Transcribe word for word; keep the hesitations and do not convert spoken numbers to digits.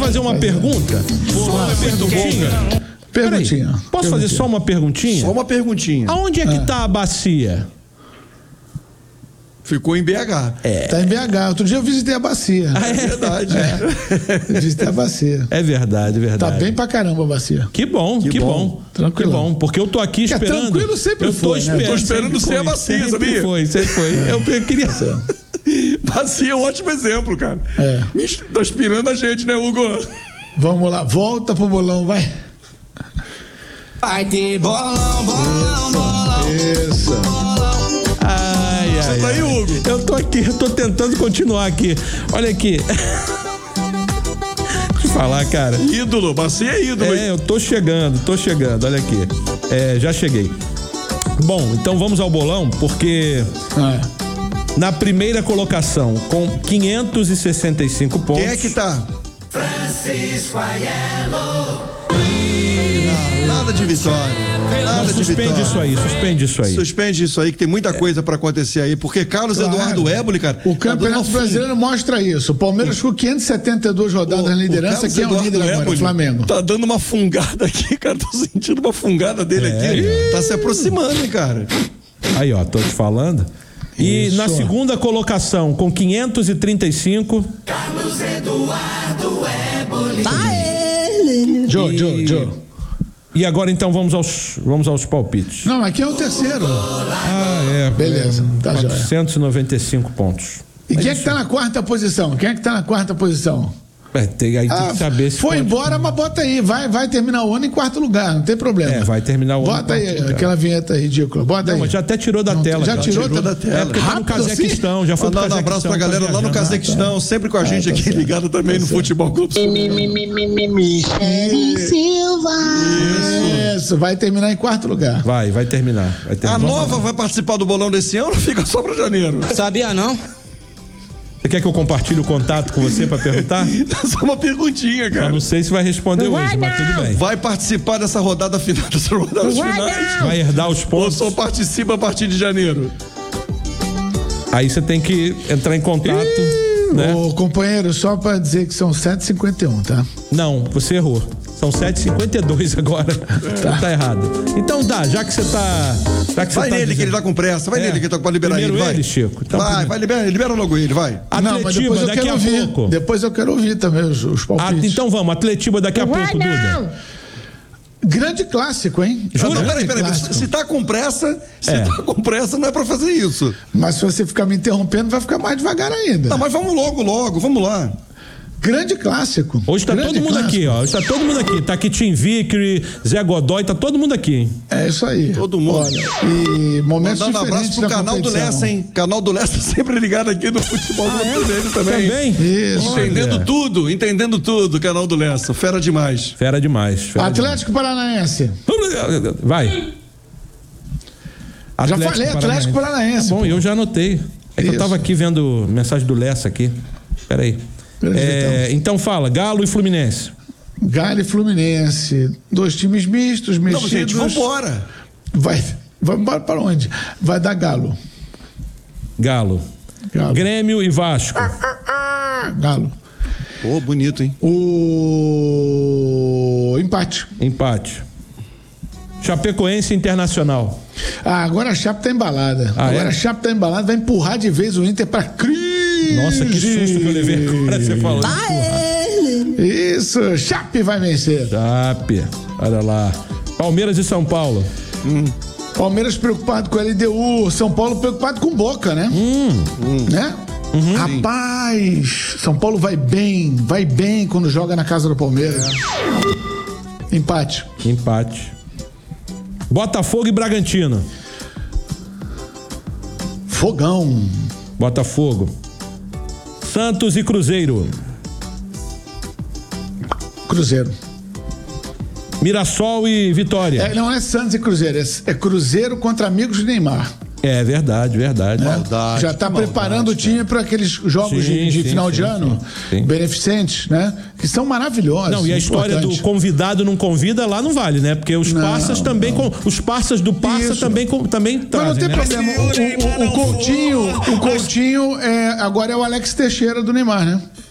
fazer uma pergunta? Só uma perguntinha. Perguntinha. Peraí, posso fazer só uma perguntinha? Só uma perguntinha. Aonde é que tá a bacia? Ficou em B H. É. Tá em B H. Outro dia eu visitei a bacia. Ah, é verdade. É. Eu visitei a bacia. É verdade, verdade. Tá bem pra caramba a bacia. Que bom, que, que bom. bom. Tranquilo. Que bom, porque eu tô aqui que esperando. É tranquilo sempre eu tô foi, esperando, né? Eu tô esperando ser a bacia, sempre sabia? Foi, sempre foi. É. Eu, eu queria ser. Bacia é um ótimo exemplo, cara. É. Tá inspirando a gente, né, Hugo? Vamos lá, volta pro bolão, vai. Vai ter bolão, bolão, bolão. Isso. Ai, ai, Você tá aí, Hugo? Eu tô aqui, eu tô tentando continuar aqui. Olha aqui. Deixa eu falar, cara. Ídolo, bacia é ídolo. É, eu tô chegando, tô chegando, olha aqui. É, já cheguei. Bom, então vamos ao bolão, porque Ah. na primeira colocação, com quinhentos e sessenta e cinco pontos. Quem é que tá? Francisco Aiello. Nada de vitória. Nada Não, de suspende vitória. isso aí, suspende isso aí. Suspende isso aí, que tem muita coisa pra acontecer aí. Porque Carlos Claro. Eduardo Éboli, cara. O tá dando Campeonato uma Brasileiro mostra isso. O Palmeiras ficou quinhentas e setenta e duas rodadas na liderança. Quem é o líder agora? O Flamengo. Tá dando uma fungada aqui, cara. Tô sentindo uma fungada dele É, aqui. é. Tá se aproximando, hein, cara. Aí, ó, tô te falando. E Isso. na segunda colocação, com quinhentos e trinta e cinco. Carlos Eduardo Éboli. Joe, e... Joe, Joe. E agora então vamos aos, vamos aos palpites. Não, aqui é o terceiro. Ah, é. Beleza, tá jóia. quatrocentos e noventa e cinco pontos. E quem é que tá na quarta posição? Quem é que tá na quarta posição? É, tem, aí tem Ah, que saber se foi pode... embora, mas bota aí. Vai, vai terminar o ano em quarto lugar, não tem problema. É, vai terminar o ano em Bota aí quarto lugar. aquela vinheta ridícula. Bota Não, aí. mas já até tirou da Não, tela. já tirou, tirou da tela. É porque tá no Rápido assim? Cazaquistão, já foi pro Mandar um abraço pra Cazaquistão, galera tá lá no viajando. Cazaquistão, sempre com a gente tá aqui certo. ligado também no Futebol Clube. Isso, vai terminar em quarto lugar. Vai, vai terminar. Vai terminar. A nova vai participar do bolão desse ano ou fica só pra janeiro? Sabia não? Você quer que eu compartilhe o contato com você pra perguntar? Só uma perguntinha, Eu cara. não sei se vai responder hoje, mas tudo bem. Vai participar dessa rodada final, dessas rodadas finais? Vai herdar os Ou pontos. só participa a partir de janeiro? Aí você tem que entrar em contato, né? Ô, companheiro, só pra dizer que são sete e cinquenta e um, tá? Não, você errou. São sete e cinquenta e dois agora. Tá. tá errado. Então dá, já que você tá. Já que você Vai tá nele dizendo... que ele tá com pressa, vai É. nele que tá pra liberar Primeiro ele, vai. ele, Chico. Então, vai, primeiro. vai, libera, libera logo ele, vai. Não, mas Atletiba, depois eu daqui quero a ouvir. pouco. Depois eu quero ouvir também os, os Ah, palpites. então vamos, Atletiba daqui a pouco, Duda. Grande clássico, hein? Ah, não, Grande peraí, peraí. clássico. Se tá com pressa, se É. tá com pressa, não é pra fazer isso. Mas se você ficar me interrompendo, vai ficar mais devagar ainda. Não, mas vamos logo, logo, vamos lá. Grande clássico. Hoje tá Grande todo mundo clássico. aqui, ó. Hoje tá todo mundo aqui. Tá aqui Tim Vickery, Zé Godoy, tá todo mundo aqui, hein? É isso aí. Todo mundo. Olha, e momentos Mandando um abraço diferentes pro da canal do competição. Lessa, hein? Canal do Lessa sempre ligado aqui no futebol Ah, do dele também. Também? Isso. Entendendo Olha. tudo, entendendo tudo, canal do Lessa. Fera demais. Fera demais. Fera Atlético Paranaense. demais. Vai. Já falei, Atlético Paranaense. Tá bom, pô. eu já anotei. É que eu Isso. tava aqui vendo mensagem do Lessa aqui. Peraí. Beleza, É, então fala, Galo e Fluminense. Galo e Fluminense. Dois times mistos, Não, mexidos. gente, vambora. Vai, vamos embora para onde? Vai dar Galo. Galo. Galo. Grêmio e Vasco. Galo. Pô, bonito, hein? O empate. Empate. Chapecoense e Internacional. Ah, agora a Chape tá embalada. Ah, agora é? a Chape tá embalada, vai empurrar de vez o Inter pra crise. Nossa, que susto que eu levei agora você falou. Isso, Chape vai vencer. Chape. Olha lá. Palmeiras e São Paulo. Palmeiras preocupado com a L D U, São Paulo preocupado com Boca, né? Né? Rapaz, São Paulo vai bem, vai bem quando joga na casa do Palmeiras. Empate. Empate. Botafogo e Bragantino. Fogão. Botafogo. Santos e Cruzeiro. Cruzeiro. Mirassol e Vitória. É, não é Santos e Cruzeiro, é, é Cruzeiro contra amigos de Neymar. É, verdade, verdade. Maldade, Já está que preparando maldade, o time para aqueles jogos Sim, de, de sim, final sim, de ano, sim, sim. beneficentes, né? Que são maravilhosos. Não, e a história importantes. do convidado não convida lá não vale, né? Porque os Não, parças também, com, os parças do parça Isso. também, com, também Mas trazem, não tem né? problema. O, o- o Coutinho, o Coutinho é, agora é o Alex Teixeira do Neymar, né?